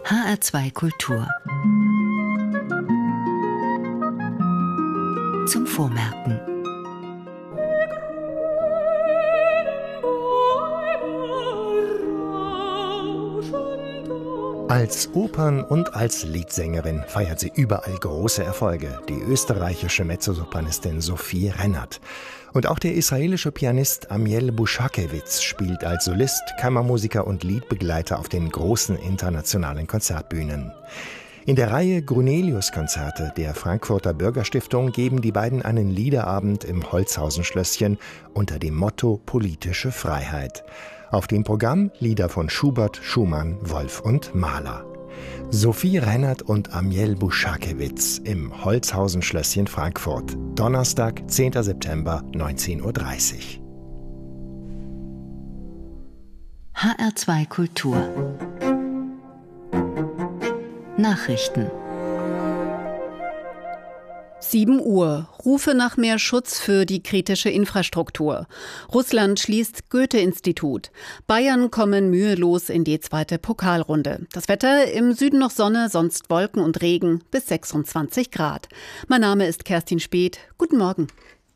HR2 Kultur. Zum Vormerken. Als Opern- und als Liedsängerin feiert sie überall große Erfolge, die österreichische Mezzosopranistin Sophie Rennert. Und auch der israelische Pianist Amiel Bushakewitz spielt als Solist, Kammermusiker und Liedbegleiter auf den großen internationalen Konzertbühnen. In der Reihe Grunelius-Konzerte der Frankfurter Bürgerstiftung geben die beiden einen Liederabend im Holzhausen-Schlösschen unter dem Motto Politische Freiheit. Auf dem Programm Lieder von Schubert, Schumann, Wolf und Mahler. Sophie Rennert und Amiel Bushakewitz im Holzhausen-Schlösschen Frankfurt. Donnerstag, 10. September, 19:30 Uhr. HR2 Kultur. Nachrichten. 7 Uhr. Rufe nach mehr Schutz für die kritische Infrastruktur. Russland schließt Goethe-Institut. Bayern kommen mühelos in die zweite Pokalrunde. Das Wetter: im Süden noch Sonne, sonst Wolken und Regen bis 26 Grad. Mein Name ist Kerstin Speth. Guten Morgen.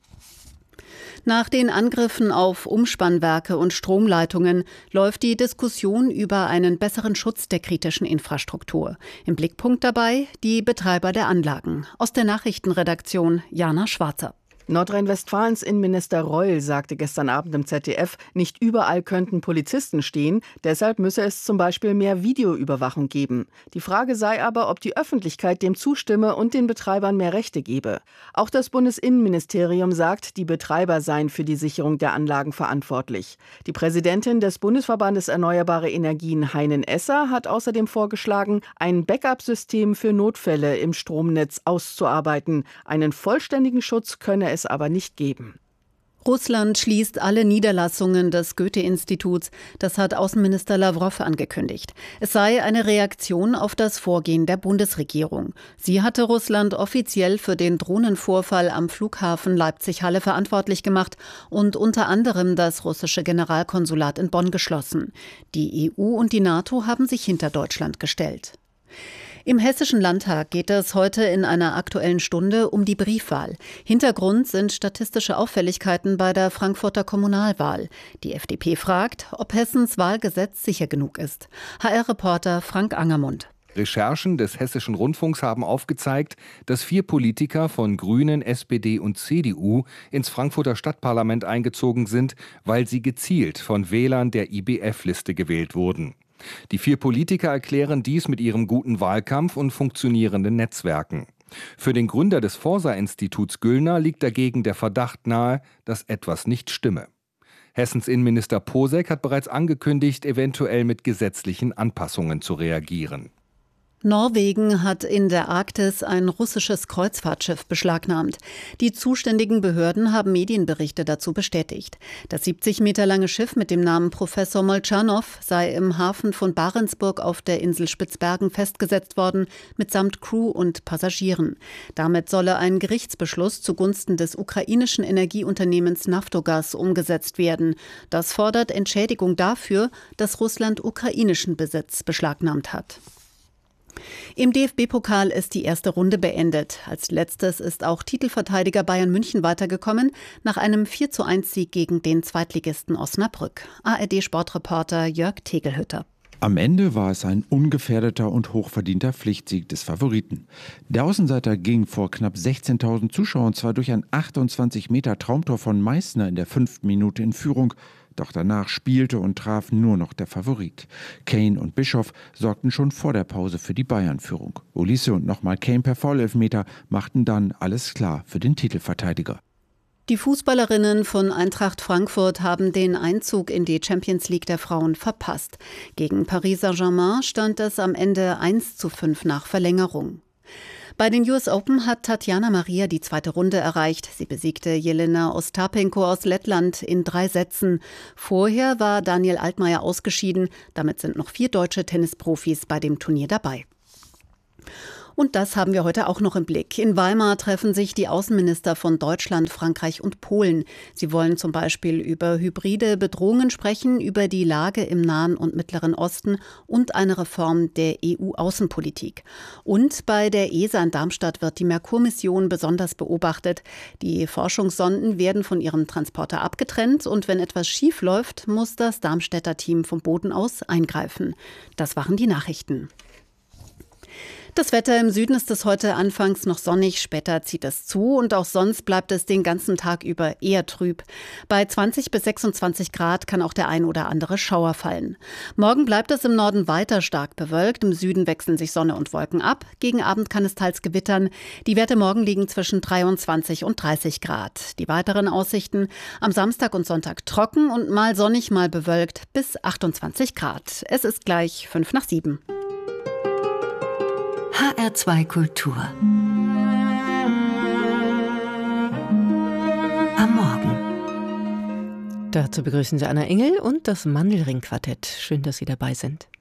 Nach den Angriffen auf Umspannwerke und Stromleitungen läuft die Diskussion über einen besseren Schutz der kritischen Infrastruktur. Im Blickpunkt dabei die Betreiber der Anlagen. Aus der Nachrichtenredaktion Jana Schwarzer. Nordrhein-Westfalens Innenminister Reul sagte gestern Abend im ZDF, nicht überall könnten Polizisten stehen, deshalb müsse es zum Beispiel mehr Videoüberwachung geben. Die Frage sei aber, ob die Öffentlichkeit dem zustimme und den Betreibern mehr Rechte gebe. Auch das Bundesinnenministerium sagt, die Betreiber seien für die Sicherung der Anlagen verantwortlich. Die Präsidentin des Bundesverbandes Erneuerbare Energien, Heinen Esser, hat außerdem vorgeschlagen, ein Backup-System für Notfälle im Stromnetz auszuarbeiten. Einen vollständigen Schutz könne es aber nicht geben. Russland schließt alle Niederlassungen des Goethe-Instituts. Das hat Außenminister Lawrow angekündigt. Es sei eine Reaktion auf das Vorgehen der Bundesregierung. Sie hatte Russland offiziell für den Drohnenvorfall am Flughafen Leipzig-Halle verantwortlich gemacht und unter anderem das russische Generalkonsulat in Bonn geschlossen. Die EU und die NATO haben sich hinter Deutschland gestellt. Im Hessischen Landtag geht es heute in einer Aktuellen Stunde um die Briefwahl. Hintergrund sind statistische Auffälligkeiten bei der Frankfurter Kommunalwahl. Die FDP fragt, ob Hessens Wahlgesetz sicher genug ist. HR-Reporter Frank Angermund. Recherchen des Hessischen Rundfunks haben aufgezeigt, dass 4 Politiker von Grünen, SPD und CDU ins Frankfurter Stadtparlament eingezogen sind, weil sie gezielt von Wählern der IBF-Liste gewählt wurden. Die 4 Politiker erklären dies mit ihrem guten Wahlkampf und funktionierenden Netzwerken. Für den Gründer des Forsa-Instituts Güllner liegt dagegen der Verdacht nahe, dass etwas nicht stimme. Hessens Innenminister Posek hat bereits angekündigt, eventuell mit gesetzlichen Anpassungen zu reagieren. Norwegen hat in der Arktis ein russisches Kreuzfahrtschiff beschlagnahmt. Die zuständigen Behörden haben Medienberichte dazu bestätigt. Das 70 Meter lange Schiff mit dem Namen Professor Moltschanow sei im Hafen von Barentsburg auf der Insel Spitzbergen festgesetzt worden, mitsamt Crew und Passagieren. Damit solle ein Gerichtsbeschluss zugunsten des ukrainischen Energieunternehmens Naftogaz umgesetzt werden. Das fordert Entschädigung dafür, dass Russland ukrainischen Besitz beschlagnahmt hat. Im DFB-Pokal ist die erste Runde beendet. Als letztes ist auch Titelverteidiger Bayern München weitergekommen, nach einem 4:1-Sieg gegen den Zweitligisten Osnabrück. ARD-Sportreporter Jörg Tegelhütter. Am Ende war es ein ungefährdeter und hochverdienter Pflichtsieg des Favoriten. Der Außenseiter ging vor knapp 16.000 Zuschauern zwar durch ein 28 Meter Traumtor von Meißner in der 5. Minute in Führung, doch danach spielte und traf nur noch der Favorit. Kane und Bischoff sorgten schon vor der Pause für die Bayern-Führung. Olise und nochmal Kane per Foulelfmeter machten dann alles klar für den Titelverteidiger. Die Fußballerinnen von Eintracht Frankfurt haben den Einzug in die Champions League der Frauen verpasst. Gegen Paris Saint-Germain stand es am Ende 1:5 nach Verlängerung. Bei den US Open hat Tatjana Maria die zweite Runde erreicht. Sie besiegte Jelena Ostapenko aus Lettland in 3 Sätzen. Vorher war Daniel Altmaier ausgeschieden. Damit sind noch 4 deutsche Tennisprofis bei dem Turnier dabei. Und das haben wir heute auch noch im Blick. In Weimar treffen sich die Außenminister von Deutschland, Frankreich und Polen. Sie wollen zum Beispiel über hybride Bedrohungen sprechen, über die Lage im Nahen und Mittleren Osten und eine Reform der EU-Außenpolitik. Und bei der ESA in Darmstadt wird die Merkur-Mission besonders beobachtet. Die Forschungssonden werden von ihrem Transporter abgetrennt und wenn etwas schief läuft, muss das Darmstädter Team vom Boden aus eingreifen. Das waren die Nachrichten. Das Wetter im Süden ist es heute anfangs noch sonnig, später zieht es zu und auch sonst bleibt es den ganzen Tag über eher trüb. Bei 20 bis 26 Grad kann auch der ein oder andere Schauer fallen. Morgen bleibt es im Norden weiter stark bewölkt, im Süden wechseln sich Sonne und Wolken ab. Gegen Abend kann es teils gewittern. Die Werte morgen liegen zwischen 23 und 30 Grad. Die weiteren Aussichten: am Samstag und Sonntag trocken und mal sonnig, mal bewölkt bis 28 Grad. Es ist gleich 5:07. HR2 Kultur. Am Morgen. Dazu begrüßen Sie Anna Engel und das Mandelring-Quartett. Schön, dass Sie dabei sind.